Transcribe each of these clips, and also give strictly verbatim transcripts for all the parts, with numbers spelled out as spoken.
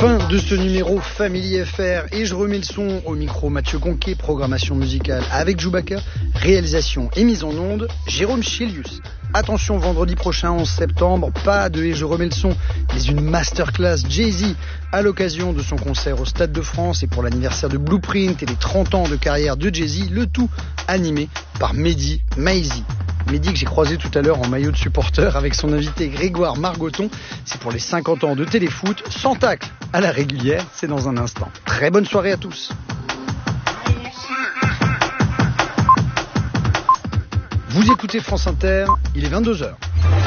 Fin de ce numéro Family F R et je remets le son au micro. Mathieu Conquet, programmation musicale avec Chewbacca, réalisation et mise en onde Jérôme Chilius. Attention, vendredi prochain, onze septembre, pas de Et je remets le son, mais une masterclass Jay-Z à l'occasion de son concert au Stade de France et pour l'anniversaire de Blueprint et les trente ans de carrière de Jay-Z, le tout animé par Mehdi Maizi. Mehdi que j'ai croisé tout à l'heure en maillot de supporter avec son invité Grégoire Margoton. C'est pour les cinquante ans de téléfoot, sans tacle à la régulière, c'est dans un instant. Très bonne soirée à tous. Vous écoutez France Inter, il est vingt-deux heures.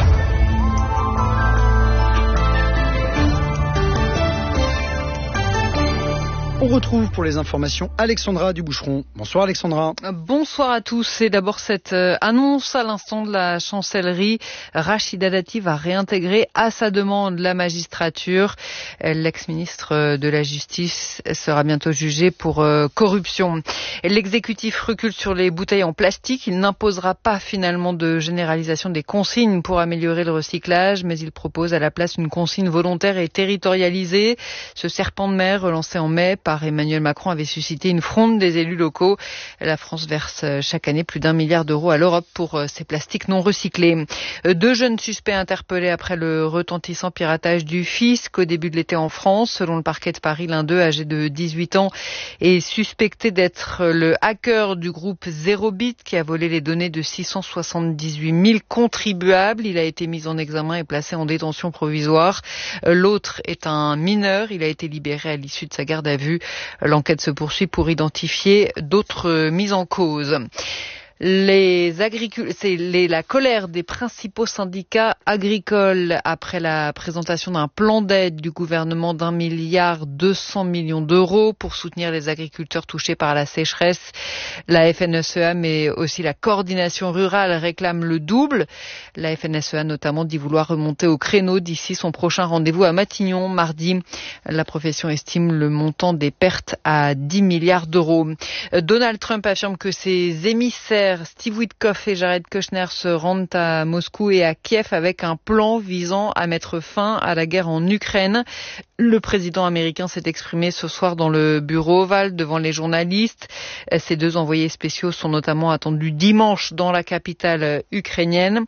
On retrouve pour les informations Alexandra Duboucheron. Bonsoir Alexandra. Bonsoir à tous. C'est d'abord cette annonce à l'instant de la chancellerie. Rachida Dati va réintégrer à sa demande la magistrature. L'ex-ministre de la Justice sera bientôt jugé pour corruption. L'exécutif recule sur les bouteilles en plastique. Il n'imposera pas finalement de généralisation des consignes pour améliorer le recyclage, mais il propose à la place une consigne volontaire et territorialisée. Ce serpent de mer relancé en mai par Emmanuel Macron avait suscité une fronde des élus locaux. La France verse chaque année plus d'un milliard d'euros à l'Europe pour ces plastiques non recyclés. Deux jeunes suspects interpellés après le retentissant piratage du fisc au début de l'été en France. Selon le parquet de Paris, l'un d'eux, âgé de dix-huit ans, est suspecté d'être le hacker du groupe Zerobit qui a volé les données de six cent soixante-dix-huit mille contribuables. Il a été mis en examen et placé en détention provisoire. L'autre est un mineur. Il a été libéré à l'issue de sa garde à vue. L'enquête se poursuit pour identifier d'autres mises en cause. Les agriculteurs, c'est les, la colère des principaux syndicats agricoles après la présentation d'un plan d'aide du gouvernement d'un milliard deux cents millions d'euros pour soutenir les agriculteurs touchés par la sécheresse. La F N S E A, mais aussi la coordination rurale réclament le double. La F N S E A notamment dit vouloir remonter au créneau d'ici son prochain rendez-vous à Matignon mardi. La profession estime le montant des pertes à dix milliards d'euros. Donald Trump affirme que ses émissaires Steve Witkoff et Jared Kushner se rendent à Moscou et à Kiev avec un plan visant à mettre fin à la guerre en Ukraine. Le président américain s'est exprimé ce soir dans le bureau ovale devant les journalistes. Ces deux envoyés spéciaux sont notamment attendus dimanche dans la capitale ukrainienne.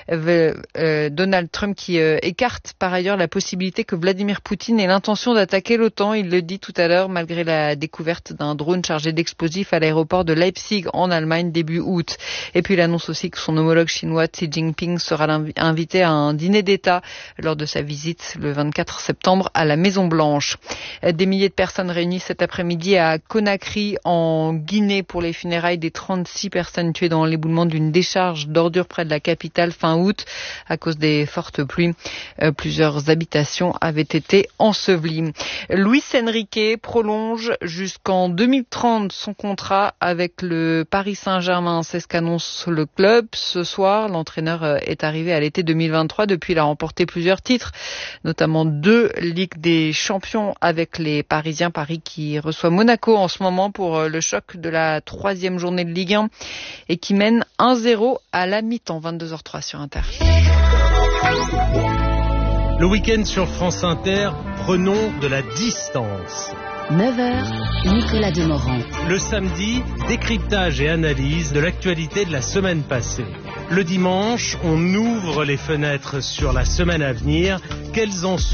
Donald Trump qui écarte par ailleurs la possibilité que Vladimir Poutine ait l'intention d'attaquer l'OTAN. Il le dit tout à l'heure malgré la découverte d'un drone chargé d'explosifs à l'aéroport de Leipzig en Allemagne début août. Et puis il annonce aussi que son homologue chinois Xi Jinping sera invité à un dîner d'État lors de sa visite le vingt-quatre septembre à la Maison-Blanche. Des milliers de personnes réunies cet après-midi à Conakry en Guinée pour les funérailles des trente-six personnes tuées dans l'éboulement d'une décharge d'ordures près de la capitale fin août. À cause des fortes pluies, plusieurs habitations avaient été ensevelies. Luis Enrique prolonge jusqu'en deux mille trente son contrat avec le Paris Saint-Germain. C'est ce qu'annonce le club ce soir. L'entraîneur est arrivé à l'été deux mille vingt-trois. Depuis, il a remporté plusieurs titres, notamment deux Ligues des Champions avec les Parisiens. Paris qui reçoit Monaco en ce moment pour le choc de la troisième journée de Ligue un et qui mène un zéro à la mi-temps. vingt-deux heures zéro trois sur Inter. Le week-end sur France Inter, prenons de la distance. neuf heures, Nicolas Demorand. Le samedi, décryptage et analyse de l'actualité de la semaine passée. Le dimanche, on ouvre les fenêtres sur la semaine à venir. Quels en sont